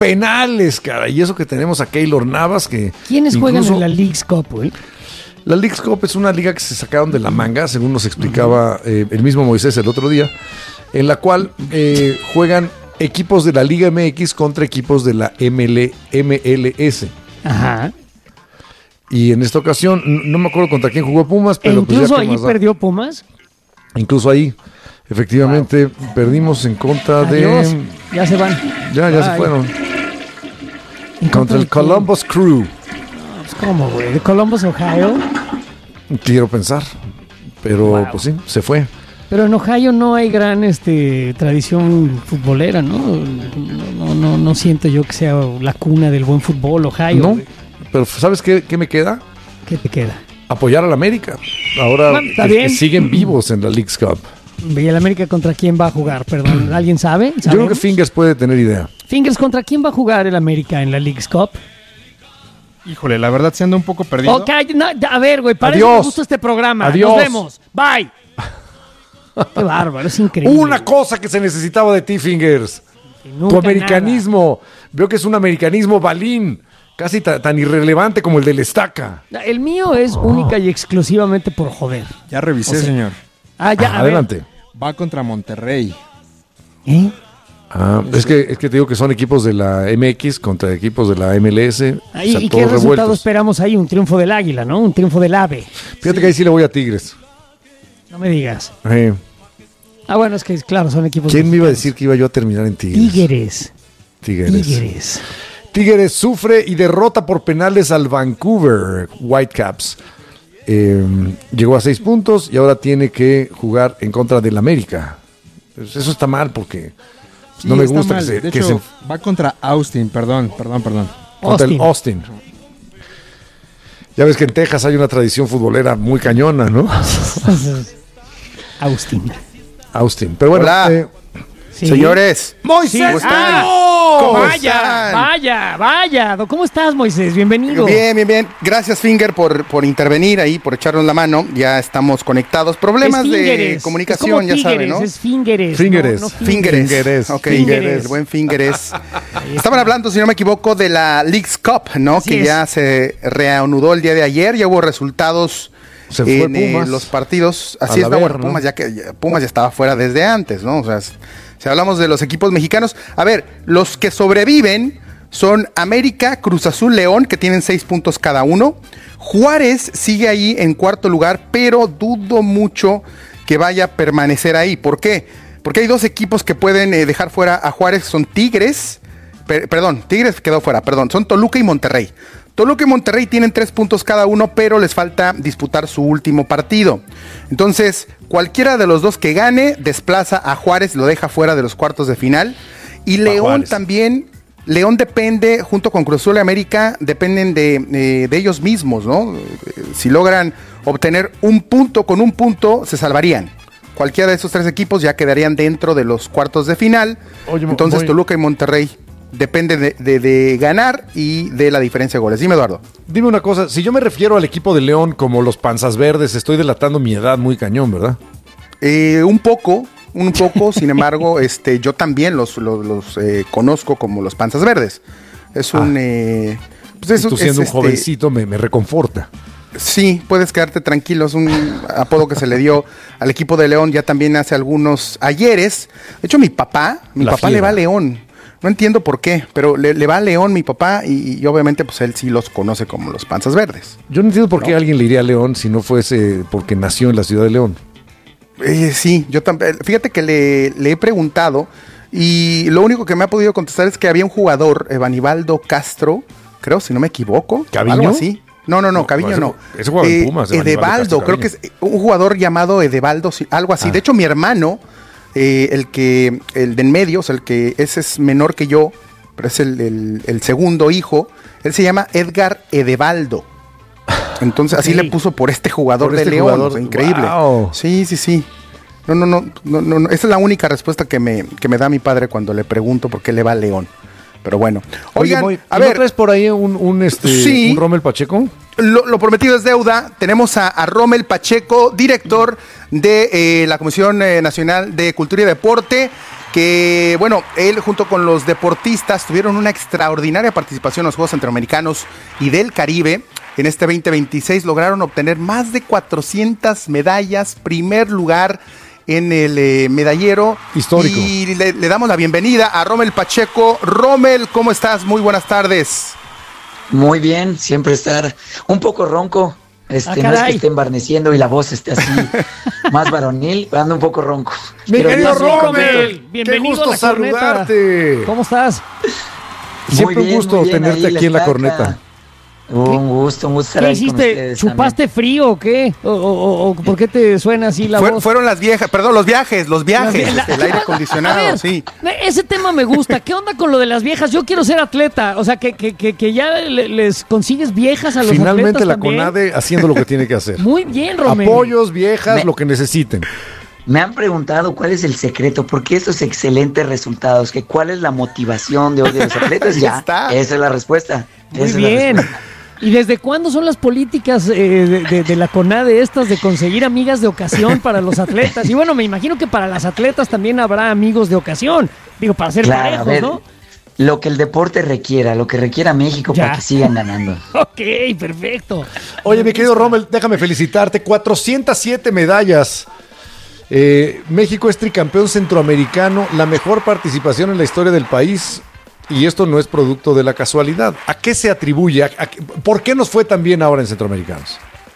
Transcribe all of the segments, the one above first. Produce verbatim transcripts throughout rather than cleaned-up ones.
penales, cara. Y eso que tenemos a Keylor Navas, que... ¿Quiénes incluso, juegan en la Leagues Cup, güey? La Leagues Cup es una liga que se sacaron de la manga, según nos explicaba eh, el mismo Moisés el otro día, en la cual eh, juegan equipos de la Liga M X contra equipos de la M L, M L S. Ajá. Y en esta ocasión, no me acuerdo contra quién jugó Pumas, pero... E incluso pues ya ahí perdió Pumas. Incluso ahí, efectivamente, wow. perdimos en contra Adiós. de... Ya se van. Ya, ya Bye. se fueron. Contra el Columbus Crew. ¿Cómo, güey? ¿De Columbus, Ohio? Quiero pensar, pero wow. pues sí, se fue. Pero en Ohio no hay gran este, tradición futbolera, ¿no? No, no, no, no siento yo que sea la cuna del buen fútbol, Ohio. No, güey. pero ¿sabes qué, qué me queda? ¿Qué te queda? Apoyar a la América. Ahora bueno, que, que siguen vivos en la Leagues Cup. ¿Y el América contra quién va a jugar? Perdón, ¿alguien sabe? ¿Sabemos? Yo creo que Fingers puede tener idea. Fingers, ¿contra quién va a jugar el América en la Leagues Cup? Híjole, la verdad se anda un poco perdido. Ok, no, a ver, güey, para eso me gusta este programa. Adiós. Nos vemos. Bye. Qué bárbaro, es increíble. Una cosa que se necesitaba de ti, Fingers. Tu americanismo. Nada. Veo que es un americanismo balín. Casi ta, tan irrelevante como el del Estaca. El mío es oh. única y exclusivamente por joder. Ya revisé, o sea, señor. Ah, ya, ah, adelante. Ver. Va contra Monterrey. ¿Eh? Ah, es que, es que te digo que son equipos de la M X contra equipos de la M L S. Ah, ¿Y, o sea, ¿y qué resultado revueltos. esperamos ahí? Un triunfo del Águila, ¿no? Un triunfo del Ave. Fíjate sí. que ahí sí le voy a Tigres. No me digas. Eh. Ah, bueno, es que claro, son equipos... ¿Quién mexicanos. me iba a decir que iba yo a terminar en Tigres? Tigres. Tigres. Tigres. Tigres sufre y derrota por penales al Vancouver Whitecaps. Eh, llegó a seis puntos y ahora tiene que jugar en contra del América. Pues eso está mal porque... Sí, no me gusta que se, de que hecho, se... va contra Austin, perdón, perdón, perdón. Contra Austin. el Austin. Ya ves que en Texas hay una tradición futbolera muy cañona, ¿no? Austin. Austin. Pero bueno, Hola. Eh, sí. Señores. Moisés. ¿Cómo están? Ah, ¿Cómo vaya, están? vaya, vaya. ¿Cómo estás, Moisés? Bienvenido. Bien, bien, bien. Gracias, Finger, por, por intervenir ahí, por echarnos la mano. Ya estamos conectados. Problemas de comunicación, ya saben, ¿no? Es Fingeres. Fingeres. No, no Fingeres. Fingeres. Ok, Fingeres. el buen Fingeres. Estaban hablando, si no me equivoco, de la Leagues Cup, ¿no? Así que es. ya se reanudó el día de ayer. Ya hubo resultados se fue en Pumas. Eh, los partidos. Así es, no, bueno, Pumas, ya que ya, Pumas ya estaba fuera desde antes, ¿no? O sea, si hablamos de los equipos mexicanos, a ver, los que sobreviven son América, Cruz Azul, León, que tienen seis puntos cada uno. Juárez sigue ahí en cuarto lugar, pero dudo mucho que vaya a permanecer ahí. ¿Por qué? Porque hay dos equipos que pueden eh, dejar fuera a Juárez, son Tigres, per, perdón, Tigres quedó fuera, perdón, son Toluca y Monterrey. Toluca y Monterrey tienen tres puntos cada uno, pero les falta disputar su último partido. Entonces, cualquiera de los dos que gane, desplaza a Juárez, lo deja fuera de los cuartos de final. Y León también, León depende, junto con Cruz Azul y América, dependen de, eh, de ellos mismos, ¿no? Si logran obtener un punto con un punto, se salvarían. Cualquiera de esos tres equipos ya quedarían dentro de los cuartos de final. Oye, Entonces, voy... Toluca y Monterrey depende de, de, de ganar y de la diferencia de goles. Dime, Eduardo. Dime una cosa, si yo me refiero al equipo de León como los Panzas Verdes, estoy delatando mi edad muy cañón, ¿verdad? Eh, un poco, un poco, sin embargo, este, yo también los, los, los eh, conozco como los Panzas Verdes. Es un... Ah. Eh, pues es, tú siendo es, un jovencito este, me, me reconforta. Sí, puedes quedarte tranquilo, es un apodo que se le dio al equipo de León ya también hace algunos ayeres. De hecho, mi papá, mi la papá fiera. le va a León. No entiendo por qué, pero le, le va a León mi papá y, y obviamente pues él sí los conoce como los Panzas Verdes. Yo no entiendo por qué ¿no? alguien le iría a León si no fuese porque nació en la ciudad de León. Eh, sí, yo también. Fíjate que le, le he preguntado y lo único que me ha podido contestar es que había un jugador, Evanibaldo Castro, creo, si no me equivoco. ¿Caviño? Algo así. No, no, no, no Caviño no. Ese jugaba en Pumas. Eh, Edebaldo, creo que es un jugador llamado Edebaldo, algo así. Ah. De hecho, mi hermano... Eh, el que, el de en medio, o sea, el que ese es menor que yo, pero es el, el, el segundo hijo, él se llama Edgar Edebaldo. Entonces, okay. así le puso por este jugador por de este León, jugador, o sea, increíble. Wow. Sí, sí, sí. No, no, no, no, no, no. Esa es la única respuesta que me, que me da mi padre cuando le pregunto por qué le va a León. Pero bueno. Oigan, Oye, a ¿no ver. traes por ahí un, un, este, sí, un Rommel Pacheco? Lo, lo prometido es deuda. Tenemos a, a Rommel Pacheco, director de eh, la Comisión eh, Nacional de Cultura y Deporte. que, bueno, él junto con los deportistas tuvieron una extraordinaria participación en los Juegos Centroamericanos y del Caribe. En este veinte veintiséis lograron obtener más de cuatrocientas medallas, primer lugar en el eh, medallero histórico. Y le, le damos la bienvenida a Rommel Pacheco. Rommel, ¿cómo estás? Muy buenas tardes. Muy bien, siempre estar un poco ronco. Este, ah, no es que esté embarneciendo y la voz esté así más varonil, ando un poco ronco. Mi querido Rommel, bienvenido. Qué gusto a la corneta. saludarte. ¿Cómo estás? Siempre Muy bien, un gusto muy bien, tenerte ahí aquí en la estaca. corneta. Un gusto, un gusto estar ¿Qué ahí con hiciste? ustedes ¿Chupaste también. frío o qué? ¿O, o, o por qué te suena así la Fue, voz? fueron las viejas, perdón, los viajes, los viajes, La- este, el aire A acondicionado, ver, sí. ese tema me gusta. ¿Qué onda con lo de las viejas? Yo quiero ser atleta. O sea, que, que, que, que ya le- les consigues viejas a los Finalmente atletas la también. CONADE haciendo lo que tiene que hacer. Muy bien, Romero. Apoyos, viejas, Me- lo que necesiten. Me han preguntado cuál es el secreto, por qué estos excelentes resultados, que cuál es la motivación de hoy de los atletas. Ahí Ya, está. esa es la respuesta. Muy esa es la bien. respuesta. ¿Y desde cuándo son las políticas eh, de, de- de la CONADE estas de conseguir amigas de ocasión para los atletas? Y bueno, me imagino que para las atletas también habrá amigos de ocasión. Digo, para ser Claro, parejos, a ver, ¿no? lo que el deporte requiera, lo que requiera México Ya. para que sigan ganando. Ok, perfecto. Oye, mi querido Rommel, déjame felicitarte. cuatrocientas siete medallas. Eh, México es tricampeón centroamericano, la mejor participación en la historia del país. Y esto no es producto de la casualidad. ¿A qué se atribuye? ¿A, a, ¿Por qué nos fue tan bien ahora en Centroamericanos?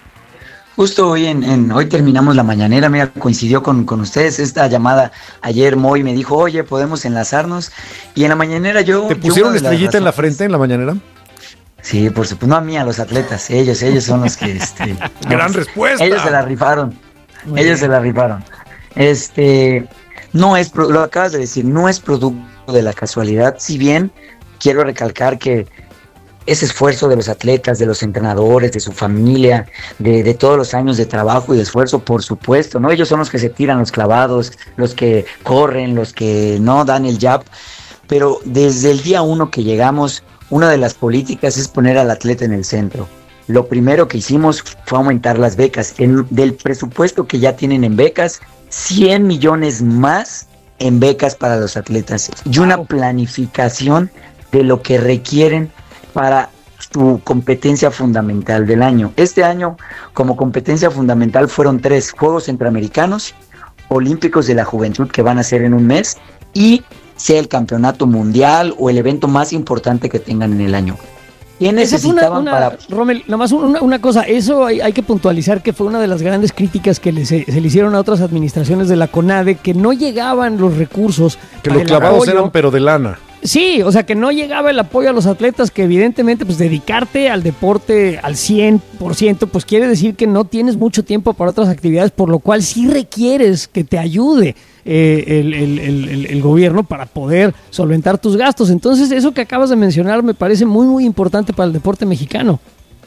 Justo hoy en, en- hoy terminamos la mañanera, mira, coincidió con, con ustedes esta llamada. Ayer Moy me dijo, oye, podemos enlazarnos. Y en la mañanera yo... ¿Te yo pusieron una de las estrellita en la razones- frente en la mañanera? Sí, por supuesto, no a mí, a los atletas, ellos, ellos son los que... Este, Gran no, respuesta. Ellos se la rifaron, Muy ellos bien. se la rifaron. Este, no es, pro- lo acabas de decir, no es producto de la casualidad, si bien quiero recalcar que ese esfuerzo de los atletas, de los entrenadores, de su familia, de, de todos los años de trabajo y de esfuerzo, por supuesto, ¿no? Ellos son los que se tiran los clavados, los que corren, los que no dan el jab, pero desde el día uno que llegamos, una de las políticas es poner al atleta en el centro. Lo primero que hicimos fue aumentar las becas. En- del presupuesto que ya tienen en becas, cien millones más en becas para los atletas y una Wow. planificación de lo que requieren para su competencia fundamental del año. Este año, como competencia fundamental, fueron tres Juegos Centroamericanos, Olímpicos de la Juventud, que van a ser en un mes, y sea el campeonato mundial o el evento más importante que tengan en el año. ¿Qué Esa fue una, necesitaban una- para...? Rommel, nada más una, una cosa, eso hay, hay que puntualizar que fue una de las grandes críticas que le, se, se le hicieron a otras administraciones de la CONADE, que no llegaban los recursos. Que para los el clavados apoyo. eran pero de lana. Sí, o sea, que no llegaba el apoyo a los atletas, que evidentemente pues dedicarte al deporte al cien por ciento, pues quiere decir que no tienes mucho tiempo para otras actividades, por lo cual sí requieres que te ayude eh, el, el- el- el- el gobierno para poder solventar tus gastos. Entonces, eso que acabas de mencionar me parece muy, muy importante para el deporte mexicano.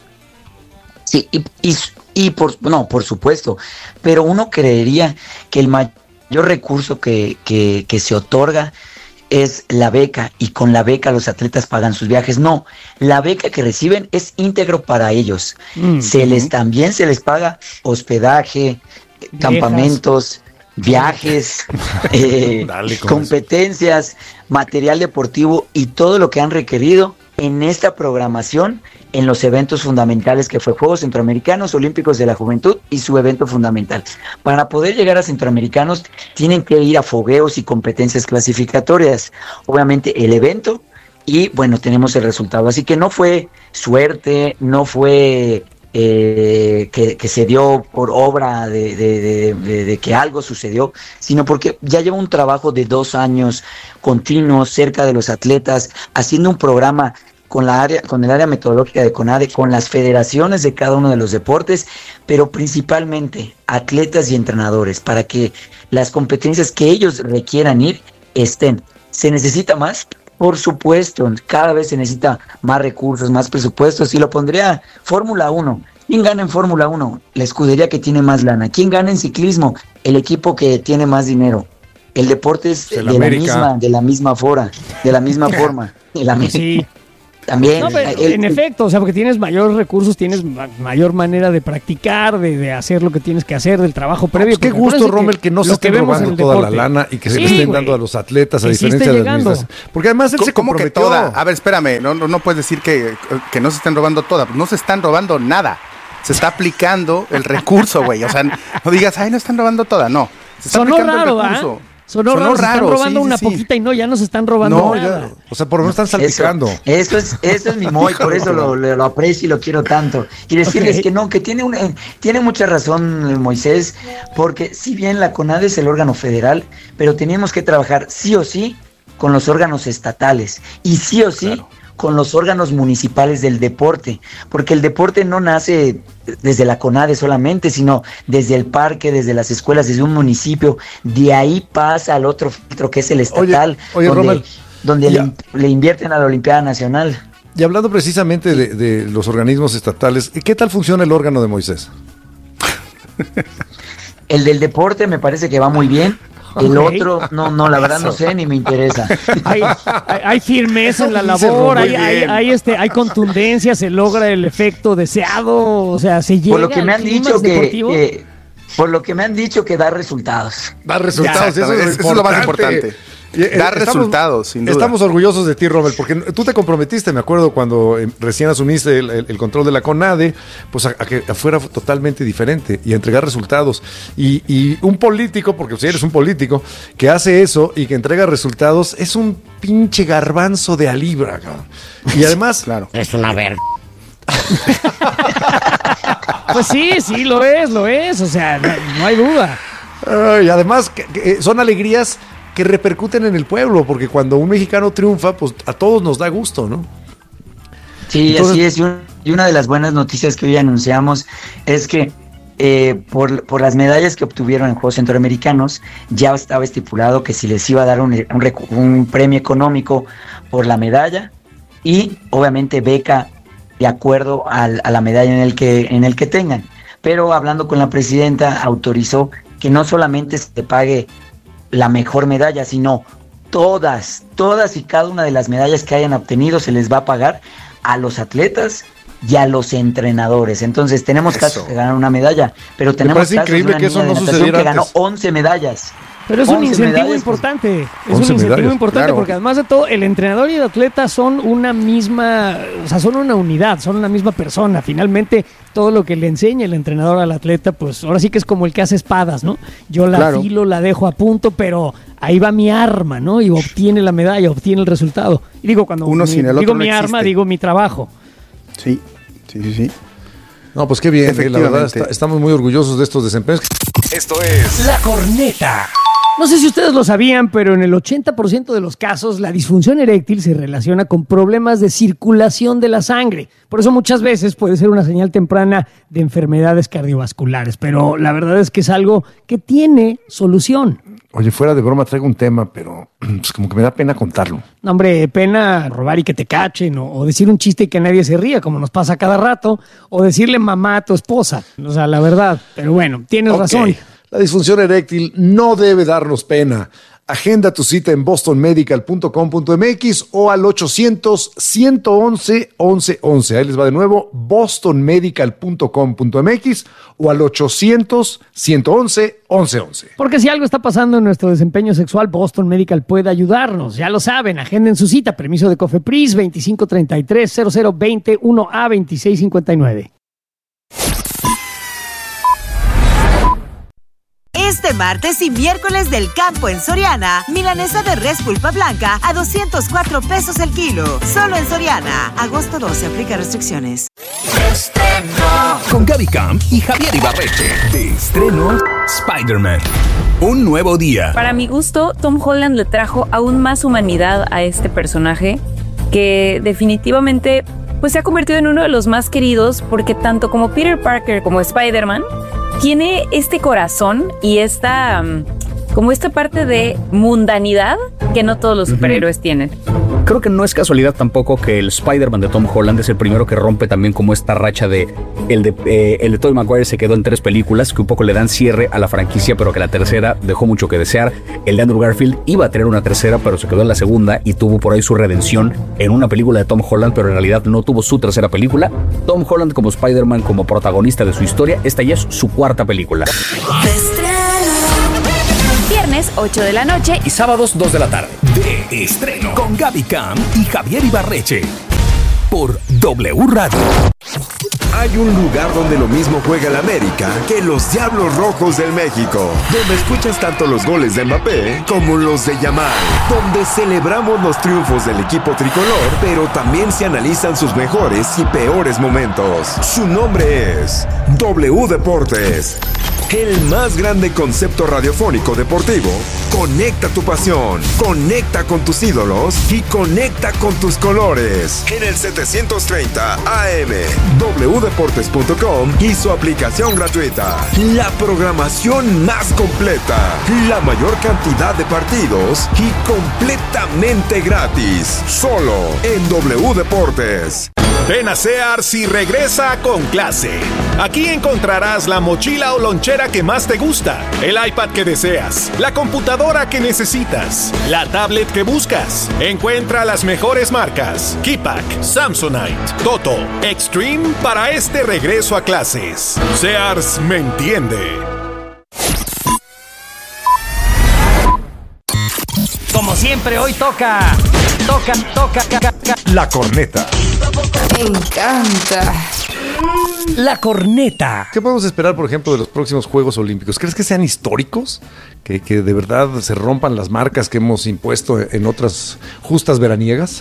Sí, y, y, y por, no, por supuesto, pero uno creería que el mayor recurso que, que, que se otorga es la beca, y con la beca los atletas pagan sus viajes. No, la beca que reciben es íntegro para ellos. Mm. Se les también se les paga hospedaje, Viejas. campamentos, viajes, eh, Dale con competencias, material deportivo y todo lo que han requerido en esta programación en los eventos fundamentales que fue Juegos Centroamericanos, Olímpicos de la Juventud y su evento fundamental. Para poder llegar a Centroamericanos tienen que ir a fogueos y competencias clasificatorias. Obviamente el evento y bueno, tenemos el resultado. Así que no fue suerte, no fue eh, que, que se dio por obra de, de, de, de, de que algo sucedió, sino porque ya lleva un trabajo de dos años continuos cerca de los atletas, haciendo un programa con la área, con el área metodológica de CONADE, con las federaciones de cada uno de los deportes, pero principalmente atletas y entrenadores, para que las competencias que ellos requieran ir estén. ¿Se necesita más? Por supuesto, cada vez se necesita más recursos, más presupuestos, y lo pondría Fórmula uno. ¿Quién gana en Fórmula uno? La escudería que tiene más lana. ¿Quién gana en ciclismo? El equipo que tiene más dinero. El deporte es El de la América. misma, de la misma fora, de la misma forma. De la misma. Sí. También. No, pero, el, en efecto, o sea, porque tienes mayores recursos, tienes ma- mayor manera de practicar, de, de hacer lo que tienes que hacer, del trabajo previo. Pues qué gusto, Rommel, que no se estén robando toda la lana y que se Sí, le estén güey. dando a los atletas, a Que sí diferencia esté de la llegando. administración. Porque además él se ¿Cómo que comprometió. toda? A ver, espérame, no, no, no puedes decir que, que no se estén robando toda. No se están robando nada. Se está aplicando el recurso, güey. O sea, no digas, ay, no están robando toda. No. Se está Sonó aplicando raro, el ¿ah? recurso. Sonó raro, se están robando sí, una sí, sí. poquita y no, ya no se están robando No, nada. ya, o sea, por lo menos están salpicando. Eso, eso es, eso es mi Moy, por eso lo, lo, lo aprecio y lo quiero tanto. Y decirles Ok. que no, que tiene una, tiene mucha razón Moisés, porque si bien la CONADE es el órgano federal, pero tenemos que trabajar sí o sí con los órganos estatales y sí o sí Claro. con los órganos municipales del deporte, porque el deporte no nace desde la CONADE solamente, sino desde el parque, desde las escuelas, desde un municipio, de ahí pasa al otro filtro que es el estatal, oye, donde, Rommel, donde ya. le, le invierten a la Olimpiada Nacional. Y hablando precisamente de, de los organismos estatales, ¿qué tal funciona el órgano de Moisés? El del deporte me parece que va muy bien. El Ok. otro, no, no, la verdad no sé ni me interesa. Hay, hay, hay firmeza en la Dice labor, Rommel, hay, hay, bien. hay, este, hay contundencia, se logra el efecto deseado, o sea, se llega Por lo que me al han clímax dicho que, deportivo. que- por lo que me han dicho que da resultados. Da resultados, Ya, eso, es, exactamente, eso es lo más importante. Y, eh, Dar resultados, sin duda. Estamos orgullosos de ti, Rommel, porque tú te comprometiste, me acuerdo, cuando eh, recién asumiste el, el- el control de la CONADE, pues a, a que fuera totalmente diferente y a entregar resultados. Y, y un político, porque si eres un político, que hace eso y que entrega resultados, es un pinche garbanzo de a libra, cabrón. Y además, Claro. Es una verga. Pues sí, sí, lo es, lo es, o sea, no, no hay duda. ay, además que- que son alegrías que repercuten en el pueblo, porque cuando un mexicano triunfa, pues a todos nos da gusto, ¿no? Sí, Entonces- así es. Y, un- y una de las buenas noticias que hoy anunciamos es que eh, por, por las medallas que obtuvieron en Juegos Centroamericanos, ya estaba estipulado que si les iba a dar un, un recu- un premio económico por la medalla y obviamente beca de acuerdo al- a la medalla en el que, en el que tengan. Pero hablando con la presidenta, autorizó que no solamente se te pague la mejor medalla, sino todas, todas y cada una de las medallas que hayan obtenido se les va a pagar a los atletas y a los entrenadores. Entonces tenemos Eso. casos que ganan una medalla, pero tenemos parece casos increíble de una que eso niña de no natación sucediera que ganó antes. once medallas. Pero es un once incentivo medallas, pues. importante, es un once incentivo medallas, importante claro. porque además de todo, el entrenador y el atleta son una misma, o sea, son una unidad, son una misma persona. Finalmente, todo lo que le enseña el entrenador al atleta, pues ahora sí que es como el que hace espadas, ¿no? Yo la Claro. filo, la dejo a punto, pero ahí va mi arma, ¿no? Y obtiene la medalla, obtiene el resultado. Y digo, cuando Uno mi- sin el digo otro no mi arma, existe. digo mi trabajo. Sí, sí, sí, sí. No, pues qué bien, eh, la verdad, Efectivamente. está- estamos muy orgullosos de estos desempeños. Esto es La Corneta. No sé si ustedes lo sabían, pero en el ochenta por ciento de los casos la disfunción eréctil se relaciona con problemas de circulación de la sangre. Por eso muchas veces puede ser una señal temprana de enfermedades cardiovasculares, pero la verdad es que es algo que tiene solución. Oye, fuera de broma traigo un tema, pero pues, como que me da pena contarlo. No, hombre, pena robar y que te cachen, o, o decir un chiste y que nadie se ría, como nos pasa cada rato, o decirle mamá a tu esposa. O sea, la verdad. Pero bueno, tienes Ok. razón. La disfunción eréctil no debe darnos pena. Agenda tu cita en boston medical punto com punto m x o al ochocientos, ciento once, once once. Ahí les va de nuevo, boston medical punto com punto m x o al ochocientos, ciento once, once once. Porque si algo está pasando en nuestro desempeño sexual, Boston Medical puede ayudarnos. Ya lo saben, agenden su cita. Permiso de COFEPRIS veinticinco treinta y tres, cero cero veinte, uno A veintiséis cincuenta y nueve. Este martes y miércoles del campo en Soriana, milanesa de res pulpa blanca a doscientos cuatro pesos el kilo. Solo en Soriana. Agosto doce, aplica restricciones. con Gaby Camp y Javier Ibarreche. De estreno, Spider-Man. Un nuevo día. Para mi gusto, Tom Holland le trajo aún más humanidad a este personaje que definitivamente pues, se ha convertido en uno de los más queridos porque tanto como Peter Parker como Spider-Man tiene este corazón y esta um, como esta parte de mundanidad que no todos los superhéroes uh-huh. tienen. creo que no es casualidad tampoco que el Spider-Man de Tom Holland es el primero que rompe también como esta racha de el de, eh, el de Tobey Maguire se quedó en tres películas que un poco le dan cierre a la franquicia, pero que la tercera dejó mucho que desear. El de Andrew Garfield iba a tener una tercera, pero se quedó en la segunda y tuvo por ahí su redención en una película de Tom Holland, pero en realidad no tuvo su tercera película. Tom Holland como Spider-Man, como protagonista de su historia, esta ya es su cuarta película. Viernes ocho de la noche y sábados dos de la tarde. De estreno con Gaby Cam y Javier Ibarreche por W Radio. Hay un lugar donde lo mismo juega el América que los Diablos Rojos del México, donde escuchas tanto los goles de Mbappé como los de Yamal, donde celebramos los triunfos del equipo tricolor, pero también se analizan sus mejores y peores momentos. Su nombre es W Deportes. El más grande concepto radiofónico deportivo. Conecta tu pasión, conecta con tus ídolos y conecta con tus colores. En el setecientos treinta A M, w deportes punto com y su aplicación gratuita. La programación más completa, la mayor cantidad de partidos y completamente gratis. Solo en W Deportes. Ven a Sears y regresa con clase. Aquí encontrarás la mochila o lonchera que más te gusta, el iPad que deseas, la computadora que necesitas, la tablet que buscas. Encuentra las mejores marcas: Keypack, Samsonite, Toto, Extreme para este regreso a clases. Sears me entiende. Como siempre, hoy toca, toca, toca, toca, toca. La corneta. Me encanta. La corneta. ¿Qué podemos esperar, por ejemplo, de los próximos Juegos Olímpicos? ¿Crees que sean históricos? ¿Que, que de verdad se rompan las marcas que hemos impuesto en otras justas veraniegas?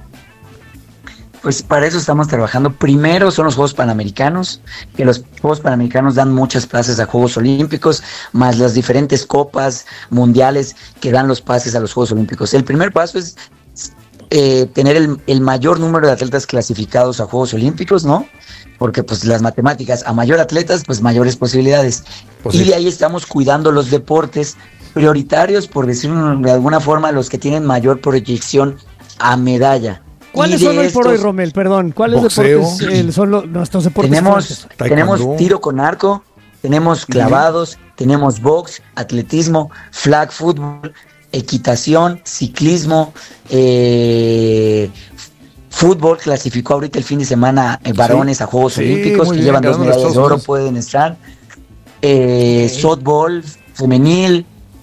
Pues para eso estamos trabajando. Primero son los Juegos Panamericanos, que los Juegos Panamericanos dan muchas plazas a Juegos Olímpicos, más las diferentes copas mundiales que dan los pases a los Juegos Olímpicos. El primer paso es eh, tener el, el mayor número de atletas clasificados a Juegos Olímpicos, ¿no? Porque pues las matemáticas, a mayor atletas, pues mayores posibilidades. Pues y sí. De ahí estamos cuidando los deportes prioritarios, por decirlo de alguna forma, los que tienen mayor proyección a medalla. ¿Cuáles son hoy por hoy, Rommel? Perdón, ¿cuáles boxeo, deportes eh, son los, nuestros deportes? Tenemos, tenemos tiro con arco, tenemos clavados, uh-huh. tenemos box, atletismo, flag football, equitación, ciclismo, eh, fútbol. Clasificó ahorita el fin de semana eh, varones sí. a Juegos sí, Olímpicos, que bien, llevan dos medallas de oro, pueden estar. Eh, sí. Softball femenil.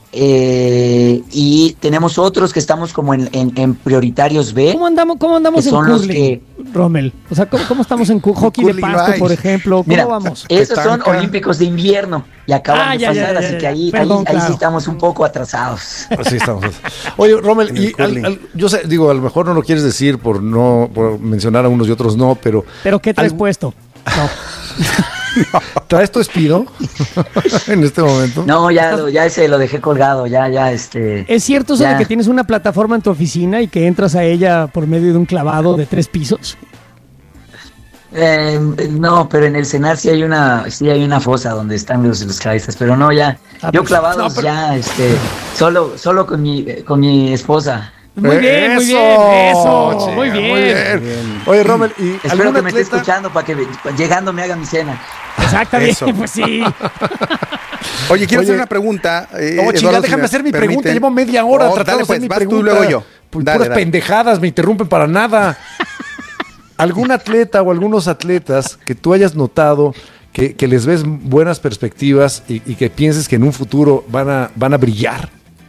Eh, y tenemos otros que estamos como en, en, en prioritarios B. ¿Cómo andamos, cómo andamos en curling, que, Rommel? O sea, ¿cómo, cómo estamos en hockey de pasto, por ejemplo? ¿Cómo Mira, vamos? Esos son olímpicos de invierno y acaban ah, de ya, pasar, ya, ya, así ya, que ahí, Perdón, ahí, claro. ahí sí estamos un poco atrasados. Así estamos. Oye, Rommel, y al, al, yo sé, digo, a lo mejor no lo quieres decir por no por mencionar a unos y otros no, pero... ¿Pero qué traes al... puesto? No. ¿Traes tu Speedo en este momento? No, ya, ya ese lo dejé colgado, ya, ya, este... ¿Es cierto eso ya. de que tienes una plataforma en tu oficina y que entras a ella por medio de un clavado de tres pisos? Eh, no, pero en el cenar sí hay una, sí hay una fosa donde están los, los clavistas, pero no, ya, ah, yo clavados no, pero... ya, este, solo, solo con mi, con mi esposa. Muy bien, eso, muy bien, eso, chica, muy, bien. muy bien. Oye, Rommel, ¿y espero que me atleta? esté escuchando para que llegando me haga mi cena. Exactamente, pues sí. Oye, quiero Oye, hacer una pregunta. Eh, no, chica, déjame hacer mi permite. pregunta. Llevo media hora oh, tratando dale, pues, de hacer mi vas pregunta. Tú, luego yo. Pues, dale, puras dale. pendejadas, me interrumpen para nada. ¿Algún atleta o algunos atletas que tú hayas notado que, que les ves buenas perspectivas y, y que pienses que en un futuro van a, van a brillar?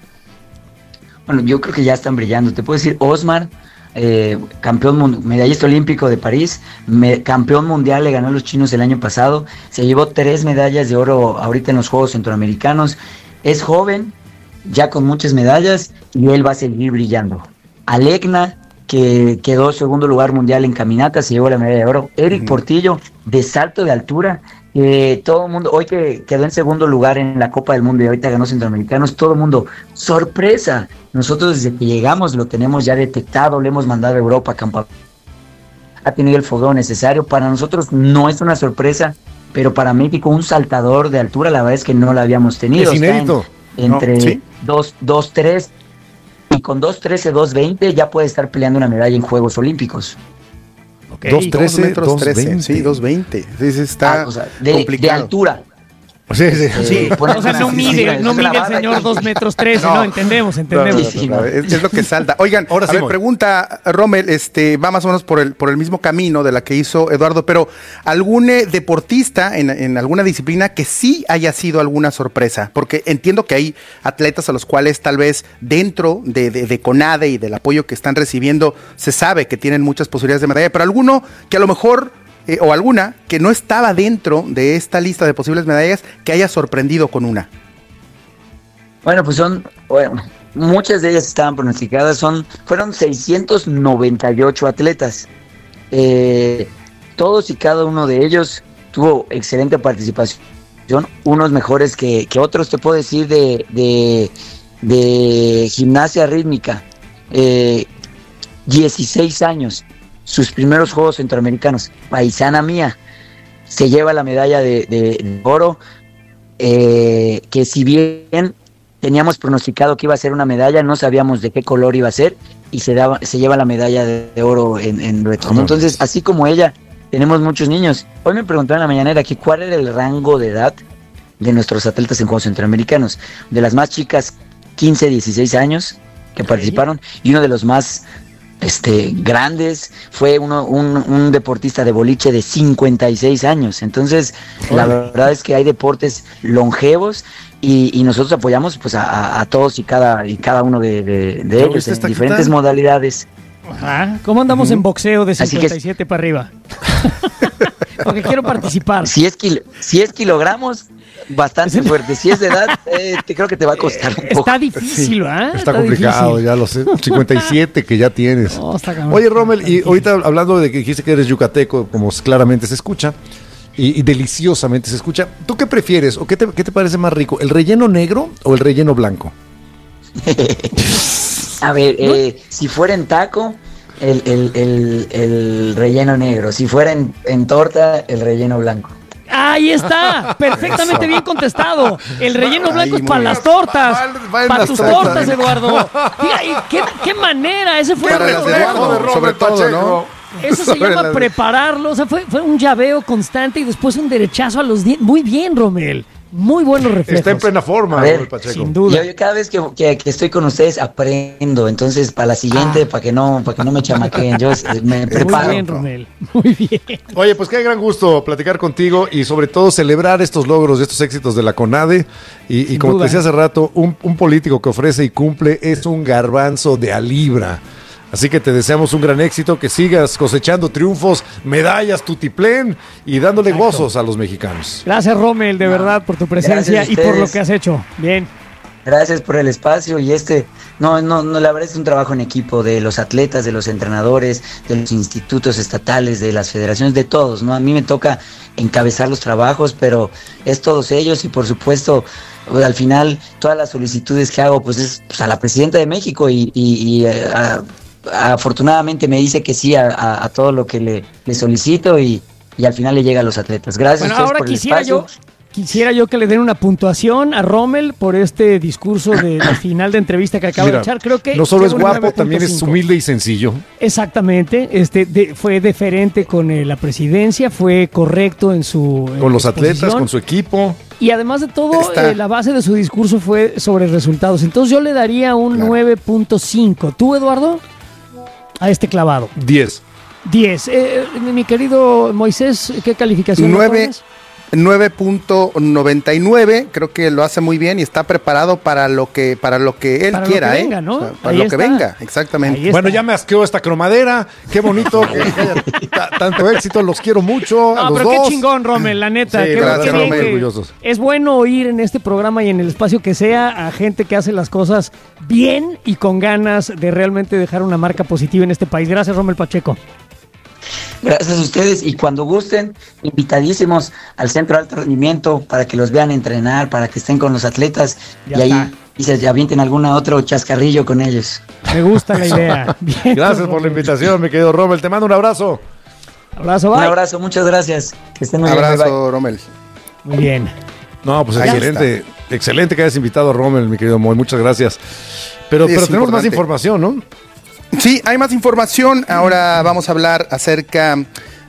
Bueno, yo creo que ya están brillando. Te puedo decir, Osmar, eh, campeón, medallista olímpico de París, me, campeón mundial, le ganó a los chinos el año pasado, se llevó tres medallas de oro ahorita en los Juegos Centroamericanos. Es joven, ya con muchas medallas, y él va a seguir brillando. Alecna, que quedó segundo lugar mundial en caminata, se llevó la medalla de oro. Eric uh-huh. Portillo, de salto de altura, Eh, todo el mundo, hoy que quedó en segundo lugar en la Copa del Mundo y ahorita ganó Centroamericanos, todo el mundo, sorpresa, nosotros desde que llegamos lo tenemos ya detectado, le hemos mandado a Europa, campo, ha tenido el fogueo necesario, para nosotros no es una sorpresa, pero para México un saltador de altura, la verdad es que no lo habíamos tenido, es inédito. En, entre no, ¿sí? dos, dos, tres, y con dos trece, dos veinte ya puede estar peleando una medalla en Juegos Olímpicos. Okay. dos trece, dos veinte. Sí, dos veinte. Sí, sí, está ah, o sea, de, complicado. De altura. Sí, sí. sí. O sea, no mide, no mide el señor dos metros trece, no, no entendemos, entendemos. No, no, no, no, es, es lo que salta. Oigan, ahora a sí, ver, pregunta Rommel, este, va más o menos por el, por el mismo camino de la que hizo Eduardo, pero ¿algún eh, deportista en, en alguna disciplina que sí haya sido alguna sorpresa? Porque entiendo que hay atletas a los cuales tal vez dentro de, de, de CONADE y del apoyo que están recibiendo se sabe que tienen muchas posibilidades de medalla, pero alguno que a lo mejor... Eh, o alguna que no estaba dentro de esta lista de posibles medallas que haya sorprendido con una. Bueno, pues son, bueno, muchas de ellas estaban pronosticadas, son, fueron seiscientos noventa y ocho atletas. Eh, todos y cada uno de ellos tuvo excelente participación, unos mejores que, que otros. Te puedo decir de, de, de gimnasia rítmica, eh, dieciséis años. Sus primeros Juegos Centroamericanos, paisana mía, se lleva la medalla de, de, de oro, eh, que si bien teníamos pronosticado que iba a ser una medalla, no sabíamos de qué color iba a ser, y se daba, se lleva la medalla de, de oro en, en reto. ¿No? Entonces, así como ella, tenemos muchos niños. Hoy me preguntaron en la mañanera que cuál era el rango de edad de nuestros atletas en Juegos Centroamericanos. De las más chicas, quince, dieciséis años que participaron, y uno de los más... Este, grandes, fue uno, un, un deportista de boliche de cincuenta y seis años. Entonces, Oye. la verdad es que hay deportes longevos y, y nosotros apoyamos pues a, a todos y cada y cada uno de, de, de ellos en diferentes quitando? modalidades. Ajá. ¿Cómo andamos uh-huh. en boxeo de cincuenta y siete que, para arriba? Porque quiero participar. Si es, kil, si es kilogramos, bastante fuerte. Si es de edad, eh, te creo que te va a costar un poco. Está difícil, ¿eh? Está, está complicado, difícil. Ya lo sé. cincuenta y siete que ya tienes. No, está Oye, Rommel, y ahorita hablando de que dijiste que eres yucateco, como claramente se escucha, y, y deliciosamente se escucha, ¿tú qué prefieres o qué te, qué te parece más rico, el relleno negro o el relleno blanco? A ver, ¿no? eh, si fuera en taco, el, el, el, el relleno negro. Si fuera en, en torta, el relleno blanco. Ahí está, perfectamente Eso. bien contestado. El relleno blanco Ay, es para las tortas, para tus tortas, tortas Eduardo. ¿Qué, ¿Qué manera? Ese fue para el de Eduardo, sobre todo, ¿no? Eso se llama la... prepararlo. O sea, fue, fue un llaveo constante y después un derechazo a los dientes. Muy bien, Rommel. Muy buenos reflejos. Está en plena forma, ver, Pacheco. Sin duda. Yo, yo cada vez que, que, que estoy con ustedes aprendo. Entonces, para la siguiente, ah. para que no para que no me chamaquen, yo me preparo. Muy bien, Rommel. Muy bien. Oye, pues qué gran gusto platicar contigo y sobre todo celebrar estos logros, estos éxitos de la CONADE. Y, y como duda. te decía hace rato, un, un político que ofrece y cumple es un garbanzo de a libra. Así que te deseamos un gran éxito, que sigas cosechando triunfos, medallas, tutiplén y dándole Exacto. gozos a los mexicanos. Gracias, Rommel, de no. verdad, por tu presencia y por lo que has hecho. Bien. Gracias por el espacio y este, no, no, no, la verdad es un trabajo en equipo de los atletas, de los entrenadores, de los institutos estatales, de las federaciones, de todos, ¿no? A mí me toca encabezar los trabajos, pero es todos ellos y por supuesto, pues, al final, todas las solicitudes que hago, pues es pues, a la presidenta de México y, y, y a, afortunadamente me dice que sí a, a, a todo lo que le, le solicito y, y al final le llega a los atletas. Gracias bueno, a ustedes ahora por el quisiera espacio. Yo, quisiera yo que le den una puntuación a Rommel por este discurso de la final de entrevista que acaba Mira, de echar. Creo que no solo es guapo, también es humilde y sencillo. Exactamente, este de, fue deferente con eh, la presidencia, fue correcto en su con los atletas, con su equipo. Y además de todo, eh, la base de su discurso fue sobre resultados. Entonces yo le daría un claro. nueve punto cinco. ¿Tú, Eduardo? A este clavado. diez. diez. Eh, mi querido Moisés, ¿qué calificación le pones? nueve punto noventa y nueve, creo que lo hace muy bien y está preparado para lo que para lo que él para quiera, lo que ¿eh? venga, ¿no? O sea, para Ahí lo está. que venga, exactamente. Bueno, ya me asqueó esta cromadera, qué bonito, que haya t- tanto éxito, los quiero mucho, no, a los pero dos. qué chingón, Rommel, la neta. Sí, qué, gracias, qué bien Rommel, que orgullosos. Es bueno oír en este programa y en el espacio que sea a gente que hace las cosas bien y con ganas de realmente dejar una marca positiva en este país. Gracias, Rommel Pacheco. Gracias a ustedes y cuando gusten, invitadísimos al Centro de Alto Rendimiento para que los vean entrenar, para que estén con los atletas ya y está. ahí y se avienten alguna otro chascarrillo con ellos. Me gusta la idea. Bien, gracias por la invitación, mi querido Rommel. Te mando un abrazo. Abrazo, bye. Un abrazo, muchas gracias. Que estén muy abrazo, bien. Abrazo, Rommel. Muy bien. No, pues Ahí excelente. está. Excelente que hayas invitado a Rommel, mi querido Moy. Muchas gracias. Pero, Sí, pero es tenemos más importante. información, ¿no? Sí, hay más información. Ahora vamos a hablar acerca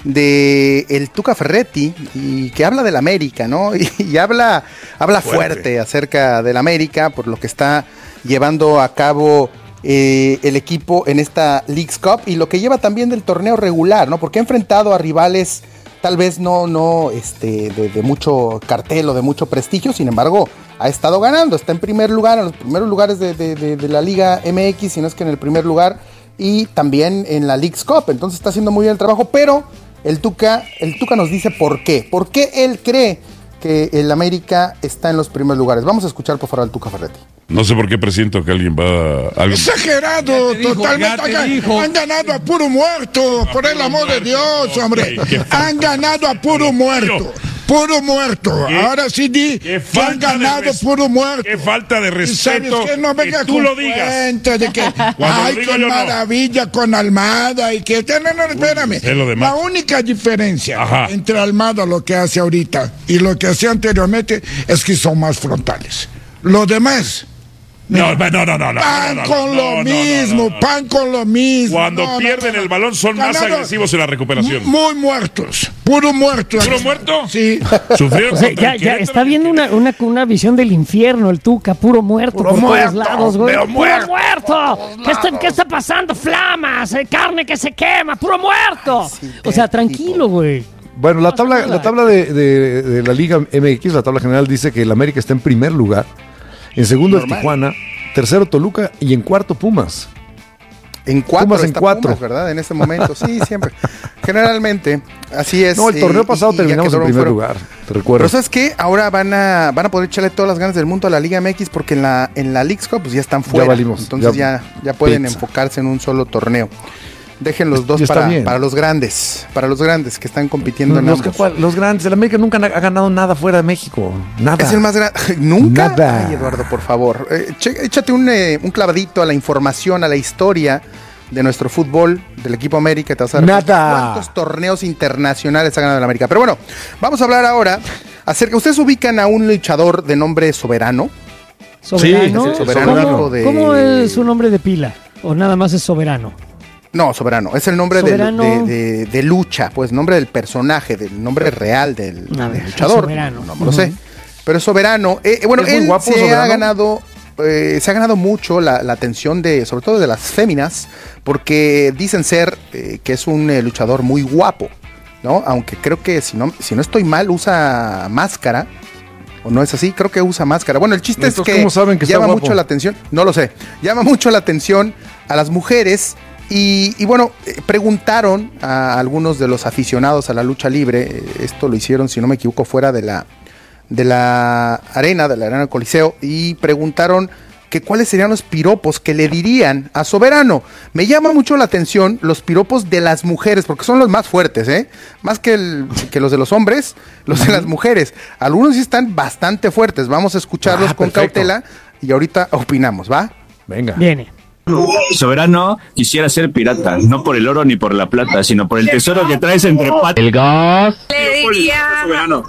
de el Tuca Ferretti y que habla del América, ¿no? Y, y habla, habla fuerte. fuerte acerca del América por lo que está llevando a cabo eh, el equipo en esta Leagues Cup y lo que lleva también del torneo regular, ¿no? Porque ha enfrentado a rivales tal vez no, no este, de, de mucho cartel o de mucho prestigio, sin embargo, ha estado ganando, está en primer lugar, en los primeros lugares de, de, de, de la Liga M X, si no es que en el primer lugar, y también en la Leagues Cup, entonces está haciendo muy bien el trabajo, pero el Tuca, el Tuca nos dice por qué, por qué él cree que el América está en los primeros lugares. Vamos a escuchar por favor al Tuca Ferretti. No sé por qué presiento que alguien va a... Algo... Exagerado, dijo, totalmente. Han, han ganado a puro muerto, por el amor de Dios, hombre. Okay, han ganado a puro muerto. Puro muerto. ¿Qué? Ahora sí di ¿Qué que han ganado res... puro muerto. Qué falta de ¿Y respeto sabes qué? No venga que tú con lo digas. cuentos de que, ay, lo digo qué yo, maravilla no. con Almada y que... No, no, espérame. Uy, lo demás. La única diferencia Ajá. entre Almada, lo que hace ahorita, y lo que hacía anteriormente, es que son más frontales. Lo demás... No, no, no, no, no. Pan no, no, con no, lo no, mismo, no, no, no. pan con lo mismo. Cuando no, pierden no, no. el balón son Ganado, más agresivos en la recuperación. Muy muertos, puro muerto. ¿Puro muerto? Sí. Sufrieron O sea, contra ya, el ya Querétaro. está viendo una, una, una visión del infierno, el Tuca, puro muerto Puro por muerto, todos lados, güey. veo ¡Puro muerto muerto! ¿Qué está, ¿Qué está pasando? ¡Flamas! eh, ¡Carne que se quema! ¡Puro muerto! Ay, sí, o sea, tranquilo, güey. Bueno, la tabla, la tabla de, de, de la Liga M X, la tabla general dice que el América está en primer lugar, en segundo Normal. es Tijuana, tercero Toluca y en cuarto Pumas. En cuatro Pumas en está cuatro. Pumas, ¿verdad? En este momento, sí, siempre. Generalmente, así es. No, el torneo eh, pasado y- y ya terminamos en quedaron primer fuera. lugar, te recuerdo. Pero ¿sabes qué? Ahora van a, van a poder echarle todas las ganas del mundo a la Liga M X porque en la, en la Leagues Cup pues ya están fuera. valimos, Entonces ya- ya, ya pueden pizza. enfocarse en un solo torneo. Dejen los dos Y está para, bien. para los grandes, para los grandes que están compitiendo en los, que, ambos. cual- los grandes, el América nunca ha ganado nada fuera de México. Nada. Es el más grande. ¿Nunca? Nada. Ay, Eduardo, por favor. Eh, che- échate un, eh, un clavadito a la información, a la historia de nuestro fútbol, del equipo América. Te vas a dar cuenta Nada. cuántos torneos internacionales ha ganado el América. Pero bueno, vamos a hablar ahora acerca. ¿Ustedes ubican a un luchador de nombre Soberano? ¿Soberano? Sí, es el soberano ¿Cómo, de- cómo es su nombre de pila? ¿O nada más es Soberano? No, Soberano. Es el nombre de, Soberano. de, de- de lucha, pues, nombre del personaje, del nombre real del, A del ver, luchador. Soberano. No, no lo sé. Pero es Soberano. Eh, bueno, Es muy él guapo, se ha Soberano. ganado. eh, se ha ganado mucho la, la atención de, sobre todo de las féminas, porque dicen ser eh, que es un eh, luchador muy guapo, ¿no? Aunque creo que si no, si no estoy mal, usa máscara. ¿O no es así? Creo que usa máscara. Bueno, el chiste es Entonces, que, ¿cómo saben que está llama guapo? mucho la atención. No lo sé. Llama mucho la atención a las mujeres. Y, y bueno, eh, preguntaron a algunos de los aficionados a la lucha libre. eh, Esto lo hicieron, si no me equivoco, fuera de la, de la arena, de la arena del Coliseo. Y preguntaron que cuáles serían los piropos que le dirían a Soberano. Me llama mucho la atención los piropos de las mujeres, porque son los más fuertes, ¿eh? Más que, el, que los de los hombres, los de las mujeres. Algunos sí están bastante fuertes. Vamos a escucharlos Ah, con perfecto. cautela y ahorita opinamos, ¿va? Venga. Viene. Soberano, quisiera ser pirata, no por el oro ni por la plata, sino por el tesoro que traes entre patas. El gas. Le diría, Soberano.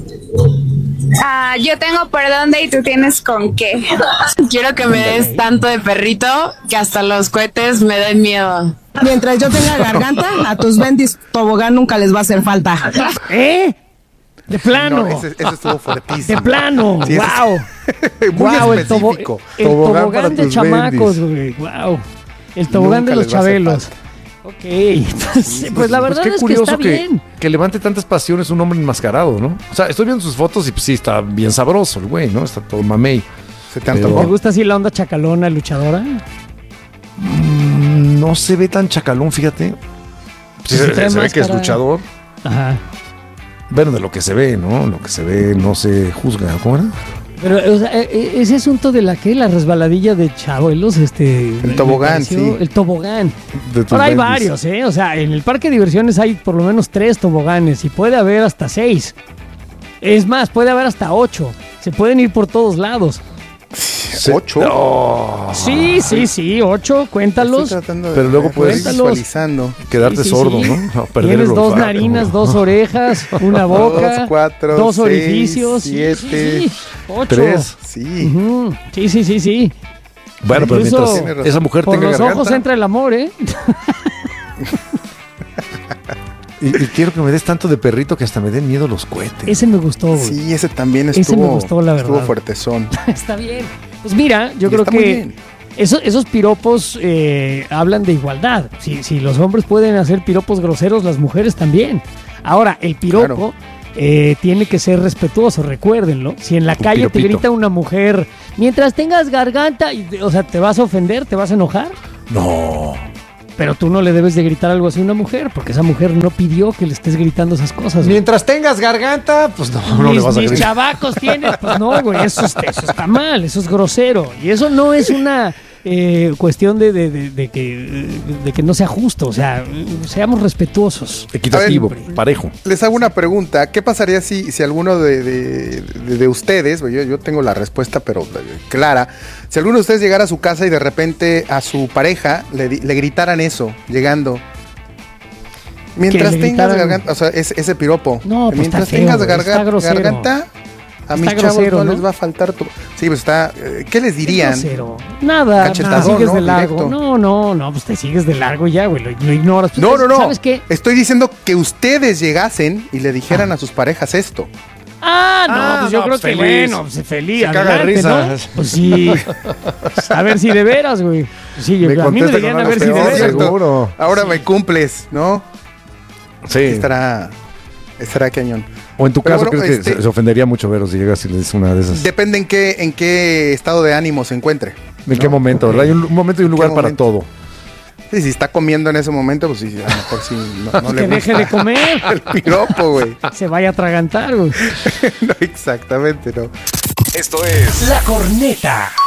ah, yo tengo por dónde y tú tienes con qué. Quiero que me des tanto de perrito que hasta los cohetes me den miedo. Mientras yo tenga garganta, a tus bendis tobogán nunca les va a hacer falta. ¿Eh? De plano. No, ese, ese estuvo fuertísimo. De plano. Sí, ese Wow. es muy Wow, el, tobo- específico. el Tobogán tobogán, para de tus chamacos, bendis. güey. Wow. El tobogán Nunca de los les va a hacer chabelos. Ok. Pues, pues la verdad qué es que curioso está que, bien. que levante tantas pasiones un hombre enmascarado, ¿no? O sea, estoy viendo sus fotos y pues sí, está bien sabroso el güey, ¿no? Está todo mamey. ¿Se te Pero- ¿Te antojó? gusta así la onda chacalona, luchadora? Mm, no se ve tan chacalón, fíjate. Sí, Se se, trae se ve que es máscara. luchador. Ajá. Bueno, de lo que se ve, ¿no? Lo que se ve no se juzga. ¿Cómo era? Pero o sea, e- e- ese asunto de la que la resbaladilla de chabuelos, este, me- me tobogán, pareció- sí. el tobogán. De tus Ahora hay bendis. varios, ¿eh? O sea, en el parque de diversiones hay por lo menos tres toboganes y puede haber hasta seis. Es más, puede haber hasta ocho. Se pueden ir por todos lados. ¿Ocho? No. Sí, sí, sí, ocho, cuéntalos. Estoy tratando de- Pero luego de- puedes- estoy visualizando. Quedarte Sí, sí, sordo, sí. ¿no? No, perder Tienes el dos olfato. narinas, dos orejas, una boca, Dos, cuatro, dos seis, orificios. Sí, siete, sí, sí. Ocho. Tres. Sí. Ujú. Sí, sí, sí, sí. Bueno, pero Incluso mientras esa mujer por tenga los garganta. ojos entra el amor, ¿eh? Y, y quiero que me des tanto de perrito que hasta me den miedo los cohetes. Ese me gustó, güey. Sí, ese también estuvo, Ese me gustó, la estuvo verdad. fuertezón. Está bien. Pues mira, yo Y creo está muy que bien. eso- esos piropos eh, hablan de igualdad. Si, si los hombres pueden hacer piropos groseros, las mujeres también. Ahora, el piropo Claro. eh, tiene que ser respetuoso, recuérdenlo. Si en la calle te piropito. grita una mujer, mientras tengas garganta, y, o sea, ¿te vas a ofender? ¿Te vas a enojar? No. Pero tú no le debes de gritar algo así a una mujer, porque esa mujer no pidió que le estés gritando esas cosas. güey. Mientras tengas garganta, pues no, no mis, le vas a mis gritar. chavacos tienes, pues no, güey, eso, es- eso está mal, eso es grosero. Y eso no es una eh, cuestión de, de- de- de que, de que no sea justo, o sea, seamos respetuosos. Equitativo, parejo. Les hago una pregunta. ¿Qué pasaría si, si alguno de, de- de- de ustedes, yo, yo tengo la respuesta, pero eh, clara, si alguno de ustedes llegara a su casa y de repente a su pareja le, di- le gritaran eso, llegando? Mientras le tengas gritaran- garganta, o sea, ese, ese piropo. No, pues mientras está feo, tengas güey, garga- está grosero. garganta, a mis Está chavos grosero, no, ¿no? les va a faltar tu... Sí, pues está... eh, ¿Qué les dirían? Grosero. Nada, Cachetadón, te sigues ¿no? de largo. Directo. No, no, no, pues te sigues de largo y ya, güey, lo, lo ignoras. Pues, No, no, no. ¿Sabes qué? Estoy diciendo que ustedes llegasen y le dijeran a sus parejas esto. Ah, no, Ah, pues yo no, creo pues que feliz. bueno, pues feliz, Se caga de adelante, risa. ¿no? Pues sí. A ver si de veras, güey. Sí, Me a mí me contesta dirían con a ver algo si de peor, veras. Cierto. seguro. Ahora me cumples, ¿no? Sí. Estará, estará cañón. O en tu Pero caso, bueno, ¿crees este- que se- se ofendería mucho, Vero, si llegas y le dices una de esas? Depende en qué, en qué estado de ánimo se encuentre. ¿En qué ¿no? momento, verdad? Hay un, un momento y un ¿En qué lugar para momento? todo. Sí, si está comiendo en ese momento, pues sí, a lo mejor sí no, no Que le deje gusta de comer. el piropo, güey. Se vaya a atragantar, güey. No, exactamente, no. Esto es La Corneta.